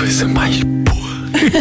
coisa mais boa.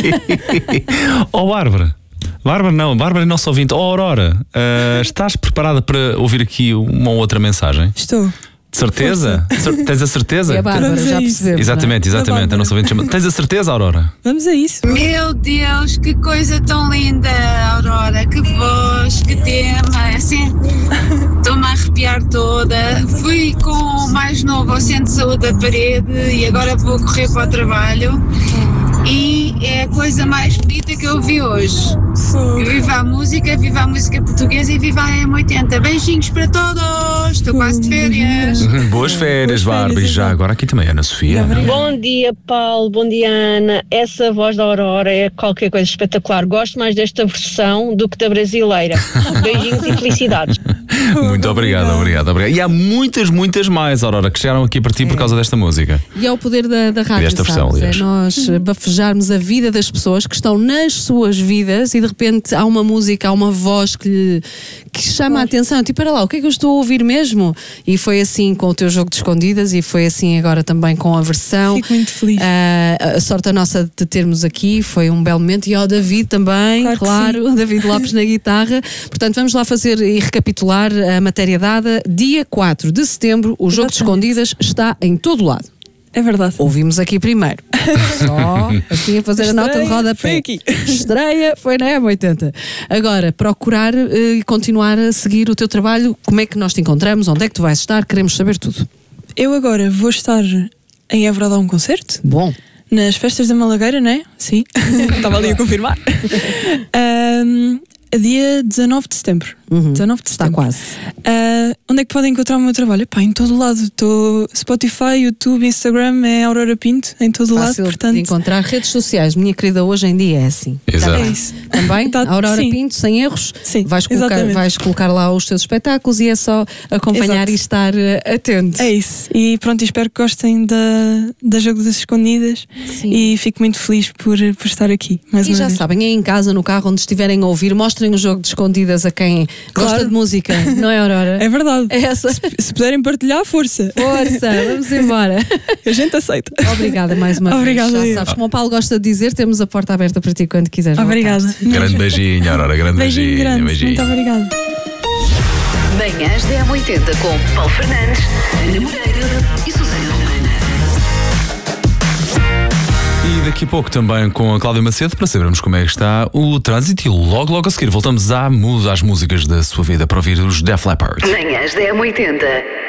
Bárbara é nosso ouvinte. Aurora, estás preparada para ouvir aqui uma outra mensagem? Estou. De certeza? Tens a certeza? É a Bárbara, já percebemos. Exatamente. A nossa ouvinte chama. Tens a certeza, Aurora? Vamos a isso. Meu Deus, que coisa tão linda, Aurora, que voz, que tema, assim, estou-me a arrepiar toda. Fui com o mais novo ao Centro de Saúde da Parede e agora vou correr para o trabalho e é a coisa mais bonita que eu vi hoje. Viva a música portuguesa e viva a M80. Beijinhos para todos, estou quase de férias. Boas férias, Bárbara. E já agora aqui também, Ana Sofia. Bom dia, Paulo. Bom dia, Ana. Essa voz da Aurora é qualquer coisa espetacular. Gosto mais desta versão do que da brasileira. Beijinhos e felicidades. Muito obrigado. E há muitas mais, Aurora, que chegaram aqui para ti por causa desta música. E é o poder da rádio, desta versão, sabes? aliás. É nós bafejarmos a vida das pessoas que estão nas suas vidas e de repente há uma música, há uma voz que chama a atenção. Tipo, para lá, o que é que eu estou a ouvir mesmo? E foi assim com o teu jogo de escondidas e foi assim agora também com a versão. Fico muito feliz. A sorte a nossa de termos aqui foi um belo momento. E ao David também, claro, David Lopes na guitarra. Portanto, vamos lá fazer e recapitular a matéria dada. Dia 4 de setembro, o jogo de escondidas está em todo lado. É verdade. Ouvimos aqui primeiro. Só assim a fazer a nota de rodapé. Foi aqui. Estreia foi na M80. Agora, procurar e continuar a seguir o teu trabalho. Como é que nós te encontramos? Onde é que tu vais estar? Queremos saber tudo. Eu agora vou estar em Évora a dar um concerto. Bom. Nas festas da Malagueira, não é? Sim. Estava ali a confirmar. Dia 19 de setembro. 19 de Está setembro. quase. Onde é que podem encontrar o meu trabalho? Em todo lado. Estou Spotify, YouTube, Instagram, é Aurora Pinto, em todo lado. Fácil Portanto, de encontrar. Redes sociais, minha querida, hoje em dia é assim. Exato. é isso. Também, Aurora sim. Pinto, sem erros. Sim, Vais colocar lá os teus espetáculos e é só acompanhar. Exato. E estar atento. É isso. E pronto, espero que gostem da Jogo das Escondidas. Sim. E fico muito feliz por estar aqui mais uma já vez. sabem, é em casa, no carro, onde estiverem a ouvir, mostrem o Jogo de Escondidas a quem gosta de música, não é, Aurora? É verdade. É essa. Se puderem partilhar, força. Vamos embora. A gente aceita. Obrigada mais uma vez. Já sabes, como o Paulo gosta de dizer, temos a porta aberta para ti quando quiseres. Obrigada. Grande beijinho, Aurora, grande beijinho. Grande. Beijinho. Muito obrigada. Manhãs da M80 com Paulo Fernandes, Ana Moreira e Susana Romana. E daqui a pouco também com a Cláudia Macedo para sabermos como é que está o trânsito e logo a seguir voltamos às músicas da sua vida para ouvir os Def Leppard. Manhãs da M80.